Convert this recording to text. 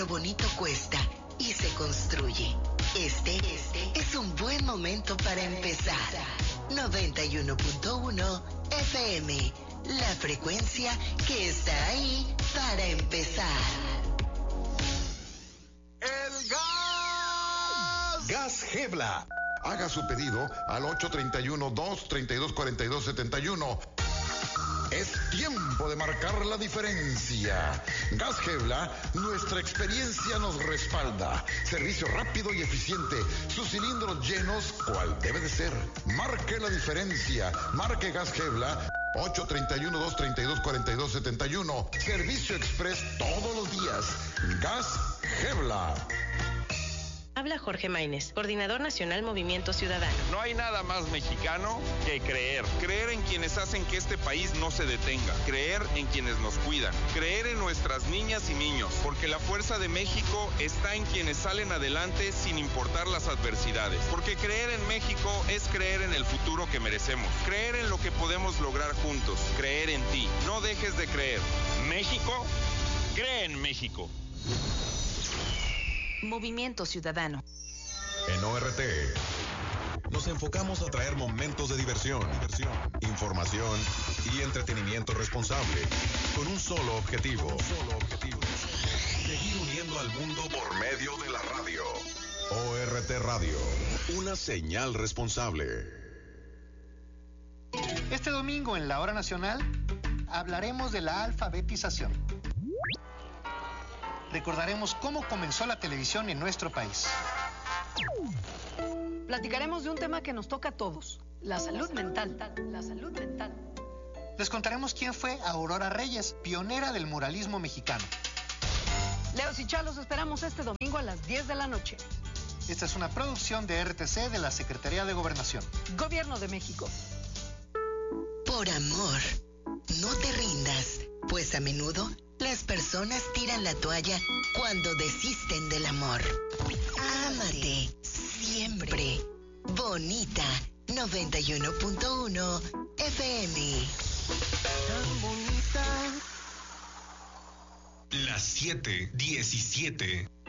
bonito cuesta y se construye. Este es un buen momento para empezar. 91.1 FM, la frecuencia que está ahí para empezar. ¡El gas! Gas Gebla. Haga su pedido al 831-232-4271. Es tiempo de marcar la diferencia. Gas Gebla, nuestra experiencia nos respalda. Servicio rápido y eficiente. Sus cilindros llenos, cual debe de ser. Marque la diferencia. Marque Gas Gebla. 831-232-4271. Servicio express todos los días. Gas Gebla. Habla Jorge Maínez, Coordinador Nacional Movimiento Ciudadano. No hay nada más mexicano que creer. Creer en quienes hacen que este país no se detenga. Creer en quienes nos cuidan. Creer en nuestras niñas y niños. Porque la fuerza de México está en quienes salen adelante sin importar las adversidades. Porque creer en México es creer en el futuro que merecemos. Creer en lo que podemos lograr juntos. Creer en ti. No dejes de creer. México, cree en México. Movimiento Ciudadano. En ORT nos enfocamos a traer momentos de diversión, información y entretenimiento responsable, con un solo objetivo. Seguir uniendo al mundo por medio de la radio. ORT Radio, una señal responsable. Este domingo en la Hora Nacional hablaremos de la alfabetización. Recordaremos cómo comenzó la televisión en nuestro país. Platicaremos de un tema que nos toca a todos, la salud mental. Les contaremos quién fue Aurora Reyes, pionera del muralismo mexicano. Leos y Chalos esperamos este domingo a las 10 de la noche. Esta es una producción de RTC de la Secretaría de Gobernación. Gobierno de México. Por amor, no te rindas, pues a menudo las personas tiran la toalla cuando desisten del amor. Ámate siempre. Bonita 91.1 FM. Tan bonita. Las 7:17.